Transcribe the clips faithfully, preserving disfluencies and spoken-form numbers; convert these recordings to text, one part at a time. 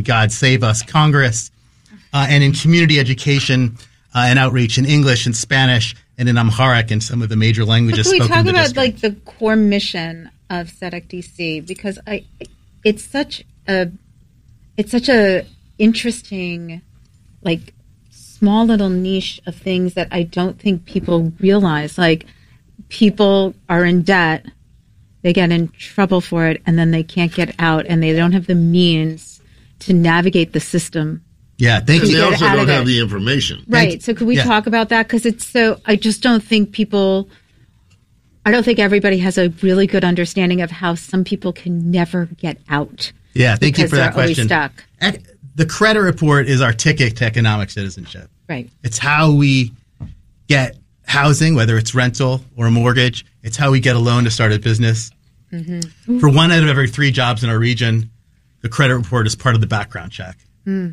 God Save Us Congress, uh, and in community education uh, and outreach in English and Spanish and in Amharic and some of the major languages Can we spoken talk in the about district. like the core mission of S E D C D C? Because I, it's such a, it's such a interesting, like, small little niche of things that I don't think people realize. Like, people are in debt, they get in trouble for it, and then they can't get out, and they don't have the means to navigate the system. Yeah, thank And you. they also out don't of have it. the information. Right. So could we Yeah. talk about that? Because it's so, I just don't think people, I don't think everybody has a really good understanding of how some people can never get out. Yeah, thank you because for that they're always question. stuck. Ec- The credit report is our ticket to economic citizenship. Right. It's how we get housing, whether it's rental or mortgage. It's how we get a loan to start a business. Mm-hmm. For one out of every three jobs in our region, the credit report is part of the background check. Mm.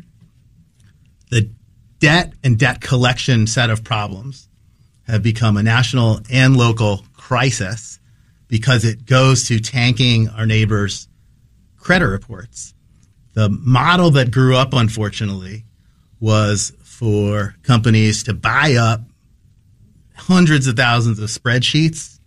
The debt and debt collection set of problems have become a national and local crisis because it goes to tanking our neighbors' credit reports. The model that grew up, unfortunately, was for companies to buy up hundreds of thousands of spreadsheets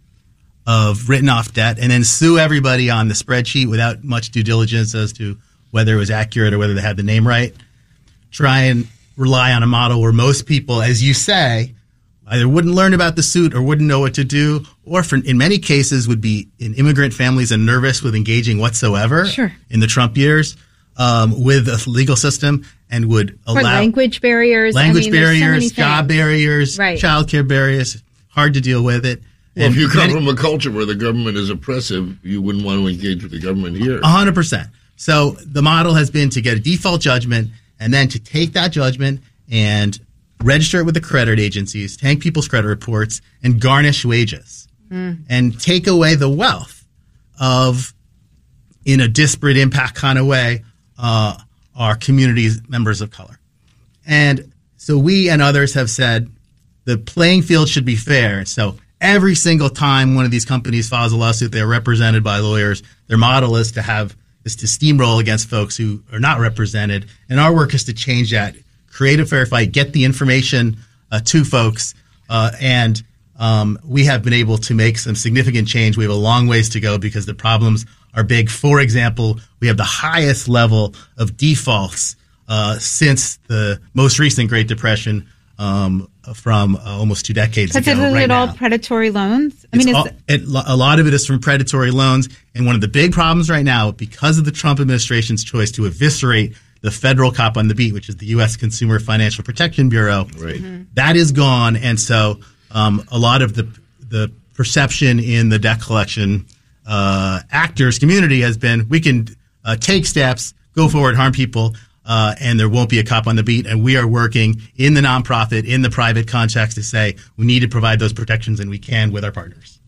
of written off debt and then sue everybody on the spreadsheet without much due diligence as to whether it was accurate or whether they had the name right. Try and rely on a model where most people, as you say, either wouldn't learn about the suit or wouldn't know what to do, or for, in many cases would be in immigrant families and nervous with engaging whatsoever Sure. in the Trump years um, with a legal system and would Or allow language barriers. language I mean, there's so many barriers, job things. barriers, Right. childcare barriers, hard to deal with it. Well, And if you come many- from a culture where the government is oppressive, you wouldn't want to engage with the government here. one hundred percent. So the model has been to get a default judgment and then to take that judgment and register it with the credit agencies, tank people's credit reports, and garnish wages mm. and take away the wealth of, in a disparate impact kind of way, uh, our community's members of color. And so we and others have said the playing field should be fair. So every single time one of these companies files a lawsuit, they're represented by lawyers. Their model is to have is to steamroll against folks who are not represented. And our work is to change that, create a fair fight, get the information uh, to folks. Uh, and um, we have been able to make some significant change. We have a long ways to go because the problems are big. For example, we have the highest level of defaults uh, since the most recent Great Depression um, from uh, almost two decades ago. Because isn't right it all now. predatory loans? I It's mean, all, it's, it, a lot of it is from predatory loans. And one of the big problems right now, because of the Trump administration's choice to eviscerate the federal cop on the beat, which is the U S Consumer Financial Protection Bureau, Right. Mm-hmm. that is gone. And so um, a lot of the the perception in the debt collection uh, actors community has been we can uh, take steps, go forward, harm people, uh, and there won't be a cop on the beat. And we are working in the nonprofit, in the private context to say we need to provide those protections, and we can with our partners.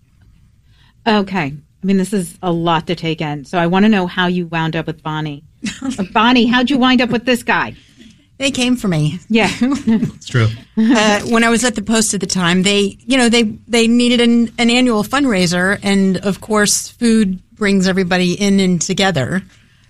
okay. I mean, this is a lot to take in. So I want to know how you wound up with Bonnie. Uh, Bonnie, how'd you wind up with this guy? They came for me. Yeah. It's true. uh, when I was at the Post at the time, they, you know, they they needed an, an annual fundraiser, and of course, food brings everybody in and together.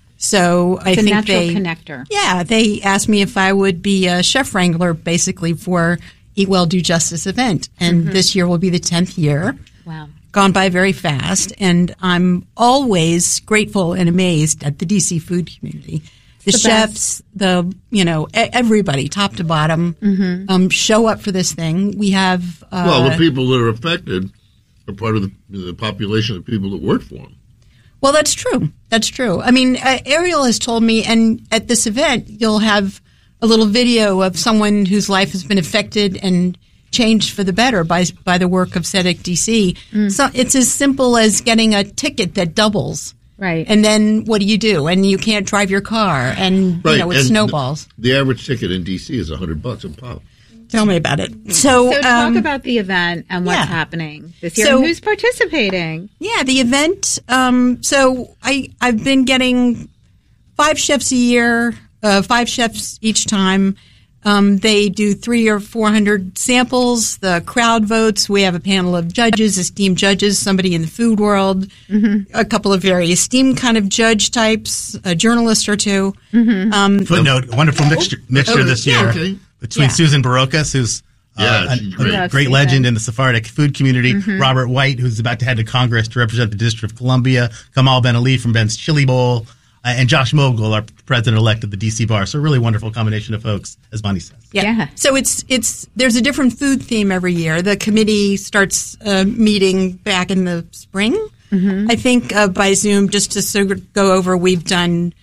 So I It's a think natural they, connector. yeah, they asked me if I would be a chef wrangler, basically for Eat Well, Do Justice event, and Mm-hmm. this year will be the tenth year. Wow. Gone by very fast, and I'm always grateful and amazed at the D C food community. The, the chefs, the, you know, e- everybody, top to bottom, Mm-hmm. um, show up for this thing. We have, uh, Well, the people that are affected are part of the, the population of people that work for them. well, that's true. That's true. I mean, uh, Ariel has told me, and at this event, you'll have a little video of someone whose life has been affected and changed for the better by by the work of S E D C D C. Mm. So it's as simple as getting a ticket that doubles. Right. And then what do you do? And you can't drive your car, and Right. you know it and snowballs. The, the average ticket in D C is a hundred bucks a pop. Tell me about it. So, So talk um, about the event and what's yeah. happening this year So- and who's participating. yeah, the event. Um, so I I've been getting five chefs a year, uh, five chefs each time. Um, they do three or four hundred samples. The crowd votes. We have a panel of judges, esteemed judges, somebody in the food world, mm-hmm. a couple of very esteemed kind of judge types, a journalist or two. Mm-hmm. Um, Footnote: wonderful mixture, mixture oh, this yeah, year okay. between Yeah. Susan Barocas, who's uh, Yeah, a, she's a great. Love great Susan. legend in the Sephardic food community, Mm-hmm. Robert White, who's about to head to Congress to represent the District of Columbia, Kamal Ben Ali from Ben's Chili Bowl, uh, and Josh Mogul, our president-elect of the D C Bar. So a really wonderful combination of folks, as Bonnie says. Yeah. Yeah. So it's it's there's a different food theme every year. The committee starts uh, meeting back in the spring, mm-hmm. I think, uh, by Zoom, just to sort of go over. We've done,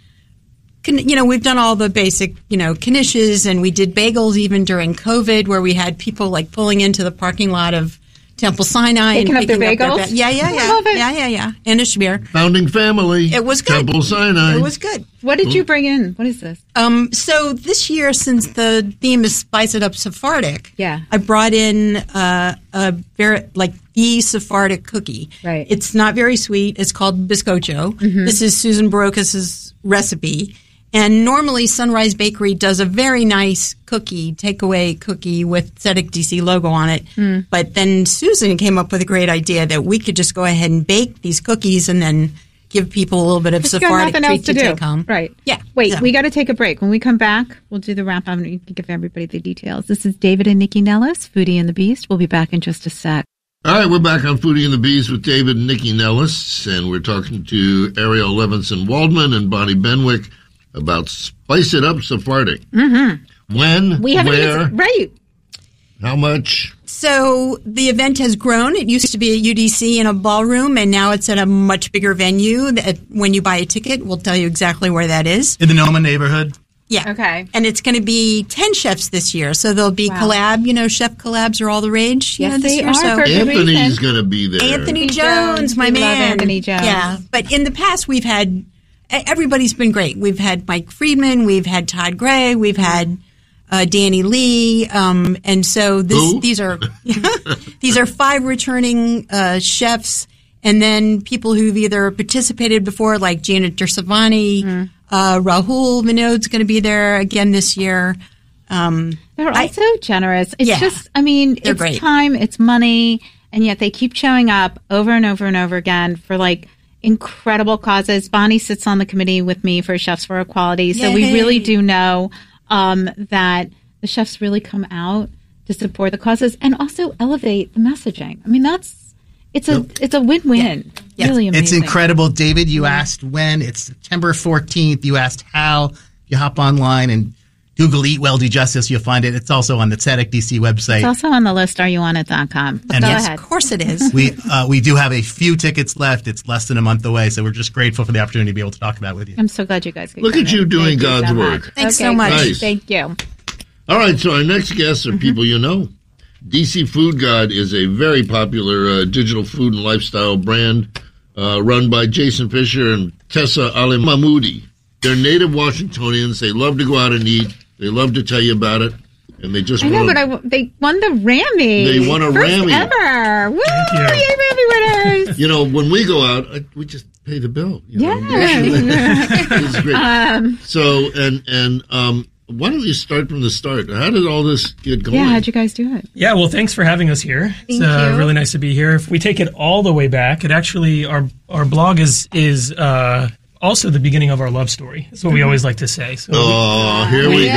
you know, we've done all the basic, you know, knishes, and we did bagels even during COVID, where we had people like pulling into the parking lot of Temple Sinai Picking and up their picking up bagels? their ba- yeah, yeah, I yeah, love it. yeah, yeah, yeah, and a schmear. Founding family. It was good. Temple Sinai. It was good. What did you bring in? What is this? Um, so this year, since the theme is Spice It Up Sephardic, Yeah. I brought in uh, a very like the Sephardic cookie. Right. It's not very sweet. It's called Bizcocho. Mm-hmm. This is Susan Barocas' recipe. And normally Sunrise Bakery does a very nice cookie, takeaway cookie with Tzedek D C logo on it. Mm. But then Susan came up with a great idea that we could just go ahead and bake these cookies and then give people a little bit of Just got Sephardic nothing else treat to to do. take home. Right. Yeah. Wait, Yeah. we got to take a break. When we come back, we'll do the wrap up and you can give everybody the details. This is David and Nikki Nellis, Foodie and the Beast. We'll be back in just a sec. All right, we're back on Foodie and the Bees with David and Nikki Nellis, and we're talking to Ariel Levinson Waldman and Bonnie Benwick about Spice It Up Sephardic. Mm-hmm. When, We haven't where, even, right. how much? So the event has grown. It used to be at U D C in a ballroom, and now it's at a much bigger venue. That when you buy a ticket, we'll tell you exactly where that is. In the Noma neighborhood. Yeah. Okay. And it's going to be ten chefs this year. So there'll be Wow. collab. You know, chef collabs are all the rage. You Yes, know, this they year. are So for good Anthony's reason. going to be there. Anthony Anthony Jones, Jones. my We love man. Anthony Jones. Yeah. But in the past, we've had everybody's been great. We've had Mike Friedman. We've had Todd Gray. We've had uh, Danny Lee. Um, and so this, Who? these are these are five returning uh, chefs, and then people who've either participated before, like Janet Dersavani, Mm-hmm. uh, Rahul Vinod's going to be there again this year. Um, They're I- also generous. It's Yeah. just, I mean, They're it's great. time, it's money, and yet they keep showing up over and over and over again for like incredible causes. Bonnie sits on the committee with me for Chefs for Equality, so we Yay. really do know um, that the chefs really come out to support the causes and also elevate the messaging. I mean, that's it's a it's a win win. Yeah. Really amazing. It's incredible. David, you asked when. It's September fourteenth. You asked how. You hop online and Google Eat Well, Do Justice. You'll find it. It's also on the Tzedek D C website. It's also on the list. Are you on it dot com? And Go yes, ahead. of course it is. we uh, we do have a few tickets left. It's less than a month away, so we're just grateful for the opportunity to be able to talk about it with you. I'm so glad you guys could Look come at you in. doing Thank you God's so work. much. Thanks Okay, so much. Nice. Thank you. All right, so our next guests are people you know. D C Food God is a very popular uh, digital food and lifestyle brand uh, run by Jason Fisher and Tessa Ali Mahmoudi. They're native Washingtonians. They love to go out and eat. They love to tell you about it. And they just I know, wanna- but I, w- they won the Rammy. They won a First Rammy. ever. Woo! Thank you. Yay, Rammy winners. You know, when we go out, I, we just pay the bill. You know? Yeah. It's great. Um, So, and and um, why don't you start from the start? How did all this get going? yeah, how'd you guys do it? Yeah, well, thanks for having us here. It's Thank uh, you. really nice to be here. If we take it all the way back, it actually our our blog is is uh, also the beginning of our love story. That's what we always like to say. So Oh, here we go.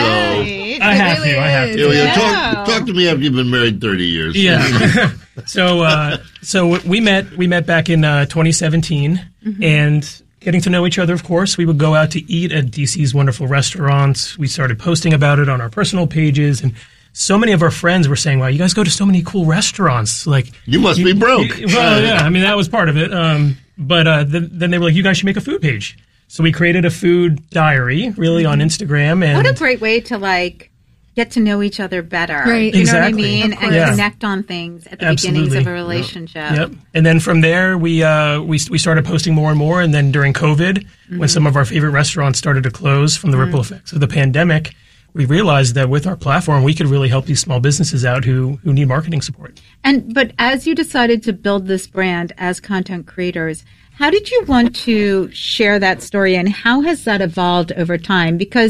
I have to. I have to. Here we go. Yeah. Talk, talk to me after you've been married thirty years. Yeah. so uh, so we met we met back in uh, twenty seventeen, Mm-hmm. and getting to know each other. Of course, we would go out to eat at D C's wonderful restaurants. We started posting about it on our personal pages, and so many of our friends were saying, "Wow, you guys go to so many cool restaurants!" Like You must be broke. Well, yeah, I mean that was part of it. Um, but uh, th- then they were like, "You guys should make a food page." So we created a food diary, really, on Instagram, and What a great way to like get to know each other better. Right. You Exactly. know what I mean? Of And course. Yeah. connect on things at the Absolutely. beginnings of a relationship. Yep. And then from there, we uh, we we started posting more and more. And then during COVID, Mm-hmm. when some of our favorite restaurants started to close from the Mm. ripple effects of the pandemic, we realized that with our platform, we could really help these small businesses out who who need marketing support. And but as you decided to build this brand as content creators, how did you want to share that story, and how has that evolved over time? Because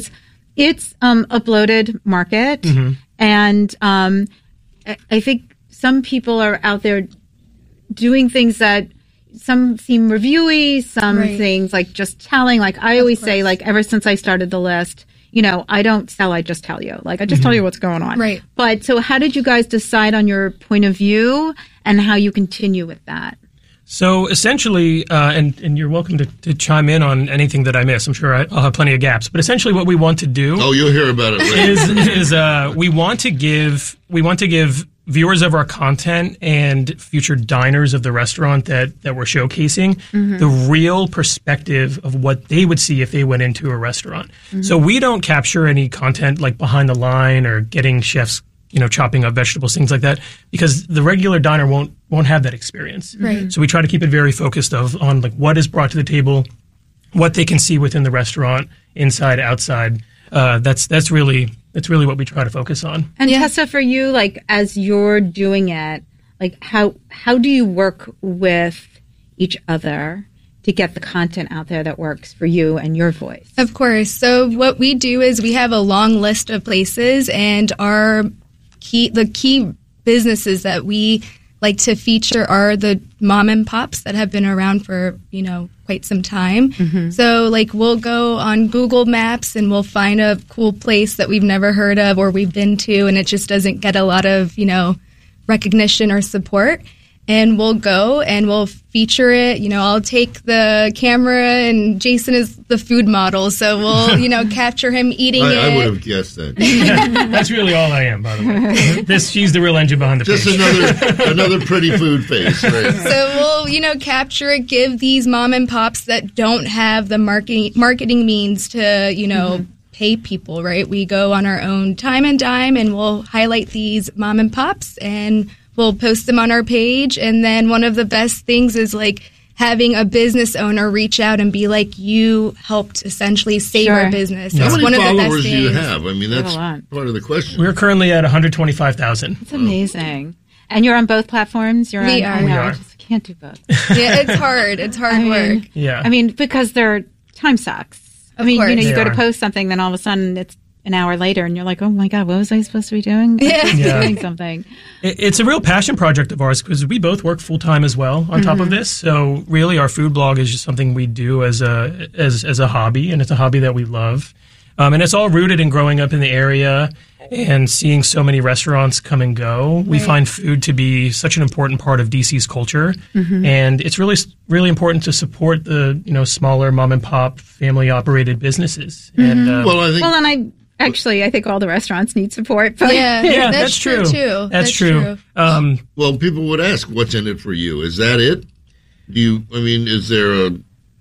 It's um, a bloated market, Mm-hmm. and um, I- I think some people are out there doing things that some seem reviewy, some Right. things like just telling. Like I always say, like ever since I started the list, you know, I don't sell, I just tell you. Like I just tell you what's going on. Right. But so how did you guys decide on your point of view and how you continue with that? So essentially, uh, and, and you're welcome to, to chime in on anything that I miss. I'm sure I, I'll have plenty of gaps. But essentially what we want to do Oh, you'll hear about it later. is, is uh, we want to give we want to give viewers of our content and future diners of the restaurant that, that we're showcasing the real perspective of what they would see if they went into a restaurant. So we don't capture any content like behind the line or getting chefs, you know, chopping up vegetables, things like that, because the regular diner won't won't have that experience. Right. So we try to keep it very focused of on like what is brought to the table, what they can see within the restaurant, inside, outside. Uh, that's that's really that's really what we try to focus on. And Yeah. Tessa, for you, like as you're doing it, like how how do you work with each other to get the content out there that works for you and your voice? Of course. So what we do is we have a long list of places, and our key the key businesses that we like to feature are the mom and pops that have been around for, you know, quite some time. So like we'll go on Google Maps and we'll find a cool place that we've never heard of or we've been to, and it just doesn't get a lot of, you know, recognition or support. And we'll go and we'll feature it. You know, I'll take the camera, and Jason is the food model, so we'll, you know, capture him eating I, it. I would have guessed that. That's really all I am, by the way. This she's the real engine behind the Just page. another another pretty food face. Right? So we'll, you know, capture it, give these mom and pops that don't have the marketing marketing means to, you know, pay people, right? We go on our own time and dime, and we'll highlight these mom and pops, and we'll post them on our page. And then one of the best things is like having a business owner reach out and be like, you helped essentially save Sure. our business. How It's many one of the best followers do you things. have? I mean, have that's a lot. part of the question. We're currently at one hundred twenty-five thousand. It's amazing. And you're on both platforms? You're We on, are. I know, We I are. just can't do both. Yeah, it's hard. It's hard I mean, work. Yeah. I mean, because their time sucks. I Of mean, you know, course. you They go to are. post something, then all of a sudden it's an hour later, and you're like, oh my God, what was I supposed to be doing? I was Yeah. supposed to be Yeah. doing something. It- It's a real passion project of ours because we both work full time as well on top of this. So really, our food blog is just something we do as a as as a hobby, and it's a hobby that we love. Um, and it's all rooted in growing up in the area and seeing so many restaurants come and go. We Right. find food to be such an important part of D C's culture, and it's really really important to support the you know smaller mom and pop family operated businesses. And um, Well, I think Well, and I actually, I think all the restaurants need support. But Yeah, yeah, that's, that's, true, too. That's, true. Um, well, people would ask, "What's in it for you?" Is that it? Do you? I mean, is there a?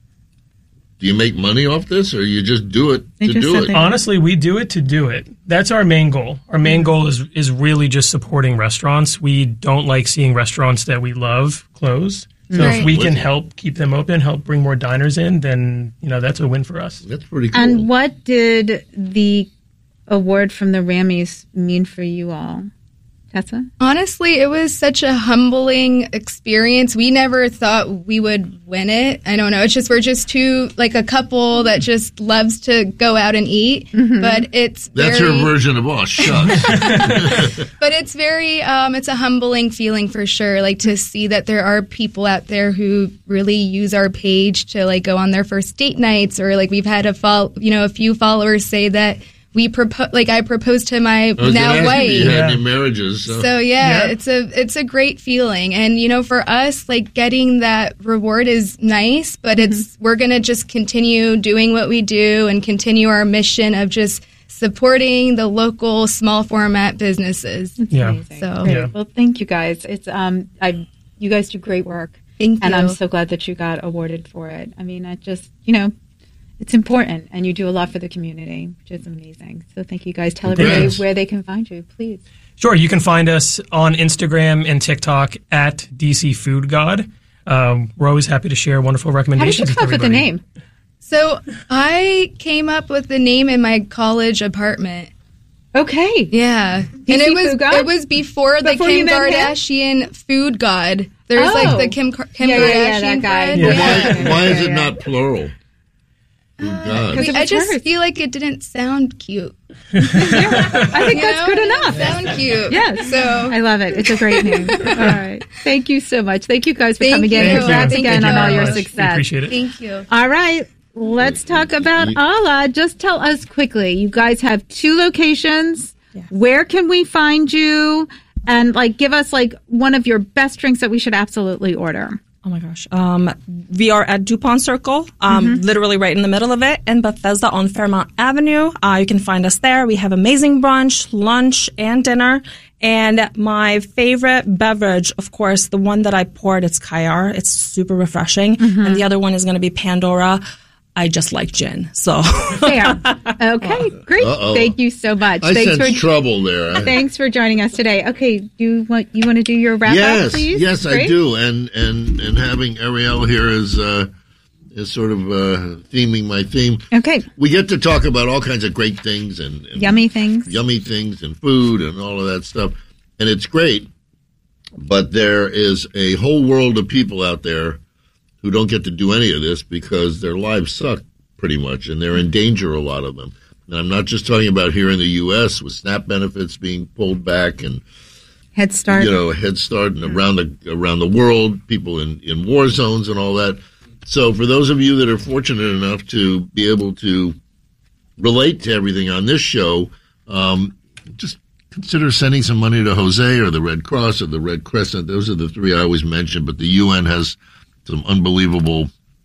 Do you make money off this, or you just do it They to just do said it? they- Honestly, we do it to do it. That's our main goal. Our main goal is is really just supporting restaurants. We don't like seeing restaurants that we love close. So Right. if we can help keep them open, help bring more diners in, then you know that's a win for us. That's pretty cool. And what did the award from the Rammys mean for you all? Tessa? Honestly, it was such a humbling experience. We never thought we would win it. I don't know. It's just, we're just two, like a couple that just loves to go out and eat. But it's That's very, her version of "oh shucks." but it's very, um, it's a humbling feeling for sure. Like to see that there are people out there who really use our page to like go on their first date nights, or like we've had a fol- you know, a few followers say that we propose, like I proposed to my I was now gonna ask if you wife. had Yeah. any marriages. So. So yeah, Yeah. it's a it's a great feeling, and you know, for us, like getting that reward is nice, but it's we're gonna just continue doing what we do and continue our mission of just supporting the local small format businesses. Yeah. Amazing. So- Great. Yeah. Well, thank you guys. It's um, I you guys do great work, Thank and you. I'm so glad that you got awarded for it. I mean, I just you know, it's important, and you do a lot for the community, which is amazing. So thank you guys. Tell everybody Congrats. where they can find you, please. Sure, you can find us on Instagram and TikTok at D C Food God. Um, we're always happy to share wonderful How did you recommendations. come up with the everybody. name? So I came up with the name in my college apartment. Okay. Yeah, and D C it was Food God? it was before the Before Kim you met him? Kardashian Food God. There's Oh. like the Kim Kim Yeah, Kardashian yeah, yeah, that guy. friend. Yeah. Why, why is Yeah, it yeah. not plural? Food God. Because it I was just hers. feel like it didn't sound cute. I think You that's know? good It enough. didn't sound cute. Yes. So I love it. It's a great name. All right. Thank you so much. Thank you guys for Thank coming you. in. Congrats Thank again you on all very your much. We success. appreciate it. thank you. All right. Let's talk about Allah. Just tell us quickly. You guys have two locations. Where can we find you? And like, give us like one of your best drinks that we should absolutely order. Oh my gosh. Um, we are at DuPont Circle, um, Mm-hmm. literally right in the middle of it in Bethesda on Fairmount Avenue. Uh, you can find us there. We have amazing brunch, lunch, and dinner. And my favorite beverage, of course, the one that I poured, it's Kayar. It's super refreshing. Mm-hmm. And the other one is going to be Pandora. I just like gin. So Fair. Okay, great. Uh-oh. Thank you so much. I Thanks sense for trouble there. thanks for joining us today. Okay, do you want you want to do your wrap yes, up, please? yes, I Great. do. And and and having Ariel here is uh, is sort of uh, theming my theme. Okay, We get to talk about all kinds of great things and, and yummy things. yummy things and food and all of that stuff, and it's great. But there is a whole world of people out there who don't get to do any of this because their lives suck pretty much, and they're in danger, a lot of them. And I'm not just talking about here in the U S with SNAP benefits being pulled back and, Head Start. you know, Head Start and around the around the world, people in, in war zones and all that. So for those of you that are fortunate enough to be able to relate to everything on this show, um, just consider sending some money to Jose or the Red Cross or the Red Crescent. Those are the three I always mention, but the U N has some unbelievable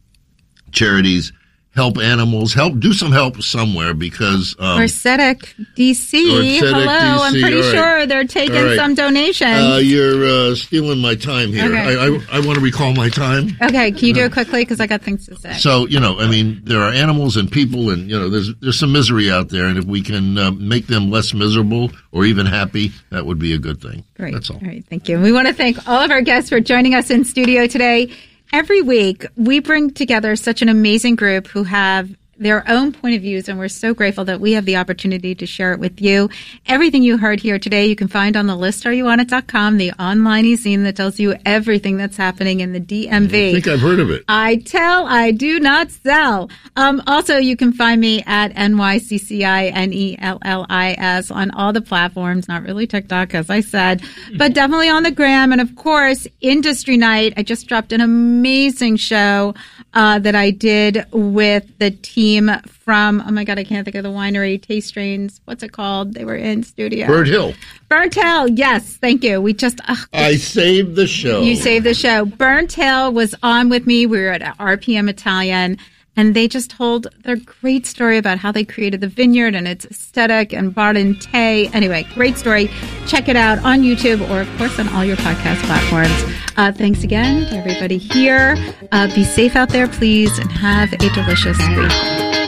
charities. Help animals. Help do some help somewhere because um, or Sedec D C. Or Sedec Hello, I'm D C, pretty all right. sure they're taking All right. some donations. uh, you're uh, stealing my time here. Okay. I, I, I want to recall my time. okay, can you do it quickly because I got things to say. So, you know, I mean, there are animals and people, and, you know, there's there's some misery out there, and if we can uh, make them less miserable or even happy, that would be a good thing. Great. That's all. All right, thank you. We want to thank all of our guests for joining us in studio today. Every week, we bring together such an amazing group who have their own point of views, and we're so grateful that we have the opportunity to share it with you. Everything you heard here today, you can find on the list are you on it dot com, the online e-zine that tells you everything that's happening in the D M V. I think I've heard of it. I tell, I do not sell. Um, also, you can find me at N Y C C I N E L L I S on all the platforms, not really TikTok, as I said, but definitely on the gram. And of course, Industry Night. I just dropped an amazing show uh, that I did with the team from, oh my God, I can't think of the winery, Taste Strains. What's it called? They were in studio. Bird Hill. Burnt Hill. Yes, thank you. We just, uh, I saved the show. you saved the show. Burnt Hill was on with me. We were at R P M Italian, and they just told their great story about how they created the vineyard and its aesthetic and brought in Tay. Anyway, great story. Check it out on YouTube or, of course, on all your podcast platforms. Uh, thanks again to everybody here. Uh, be safe out there, please, and have a delicious week.